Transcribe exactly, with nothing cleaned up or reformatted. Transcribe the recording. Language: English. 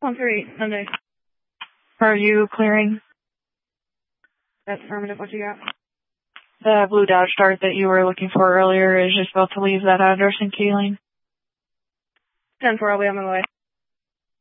one three eight, Monday. Are you clearing? That's affirmative. What you got? The blue Dodge Dart that you were looking for earlier is just about to leave that address in Keeling. ten four, I'll be on my way.